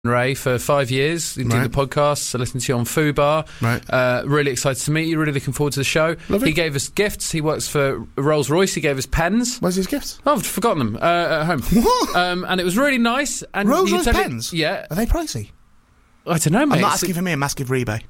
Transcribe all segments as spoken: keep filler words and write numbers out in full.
Ray for five years. You Right. do the podcast. I listened to you on Fubar. Right. Uh, really excited to meet you. Really looking forward to the show. Lovely. He gave us gifts. He works for Rolls Royce. He gave us pens. Where's his gifts? Oh, I've forgotten them uh, at home. What? Um, and it was really nice. And Rolls you Royce tell me- pens? Yeah. Are they pricey? I don't know, mate. I'm not It's- asking for me a massive rebate.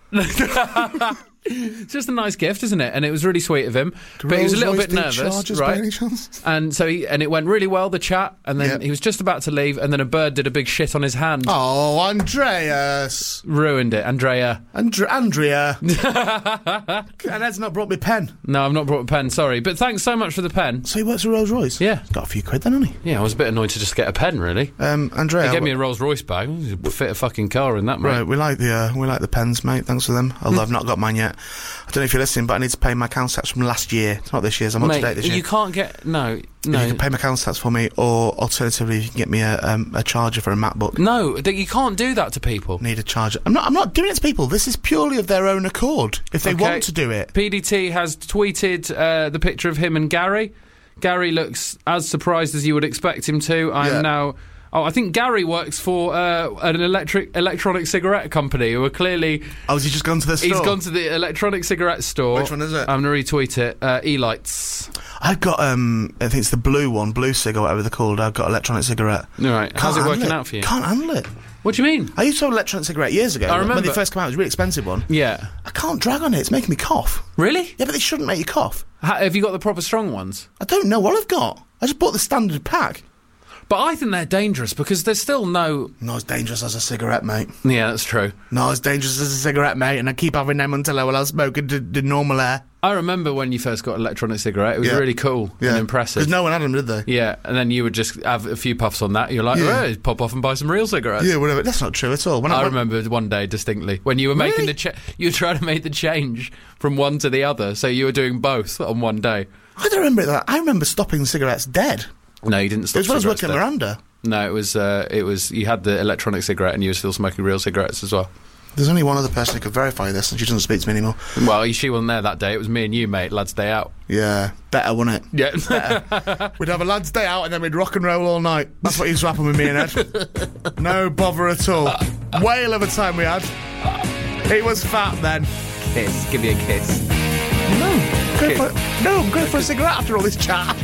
It's just a nice gift, isn't it? And it was really sweet of him. But he was a little Rolls-Royce bit do nervous, charges by right? any chance? And so he, and it went really well, the chat. And then Yep. he was just about to leave, and then a bird did a big shit on his hand. Oh, Andreas. Ruined it, Andrea. Andre- Andrea. And Ed's not brought me a pen. No, I've not brought a pen, sorry. But thanks so much for the pen. So he works for Rolls Royce? Yeah. He's got a few quid then, hasn't he? Yeah, I was a bit annoyed to just get a pen, really. Um, Andrea. He gave me a Rolls Royce bag. You could fit a fucking car in that, mate. Right, we like the uh, we like the pens, mate. Thanks for them. Although I've not got mine yet. I don't know if you're listening, but I need to pay my council tax from last year. It's not this year's. I'm up to date Mate, this year. you can't get... No, If no. you can pay my council tax for me, or alternatively, you can get me a um, a charger for a MacBook. No, th- you can't do that to people. Need a charger. I'm not. I'm not doing it to people. This is purely of their own accord. If they Okay. want to do it. P D T has tweeted uh, the picture of him and Gary. Gary looks as surprised as you would expect him to. I am Yeah. now... Oh, I think Gary works for uh, an electric electronic cigarette company who are clearly... Oh, has he just gone to the store? He's gone to the electronic cigarette store. Which one is it? I'm going to retweet it. Uh, E-Lights. I've got. Um, I think it's the blue one, blue cig or whatever they're called. I've got electronic cigarette. All right. How's it Can't working handle out for you? Can't handle it. What do you mean? I used to have an electronic cigarette years ago. I remember. When they first came out, it was a really expensive one. Yeah. I can't drag on it. It's making me cough. Really? Yeah, but they shouldn't make you cough. Ha- have you got the proper strong ones? I don't know what I've got. I just bought the standard pack. But I think they're dangerous because there's still no... Not as dangerous as a cigarette, mate. Yeah, that's true. Not as dangerous as a cigarette, mate. And I keep having them until I, well, I'm smoking the, the normal air. I remember when you first got an electronic cigarette. It was Yeah. really cool and impressive. Because no one had them, did they? Yeah, and then you would just have a few puffs on that. You're like, Yeah. oh, pop off and buy some real cigarettes. Yeah, whatever. That's not true at all. When I went- remember one day distinctly when you were making Really? the cha- you were trying to make the change from one to the other, so you were doing both on one day. I don't remember that. I remember stopping cigarettes dead. No, you didn't It stop. was when I was cigarettes working at then. Miranda. No, it was uh, it was you had the electronic cigarette and you were still smoking real cigarettes as well. There's only one other person who could verify this, and she doesn't speak to me anymore. Well, she wasn't there that day. It was me and you, mate. Lads' day out. Yeah, better, wouldn't it? Yeah. We'd have a lad's day out, and then we'd rock and roll all night. That's what used to happen with me and Ed. No bother at all. Whale of a time we had. He was fat then. Kiss. Give me a kiss. No, go for, no, go for a cigarette after all this chat.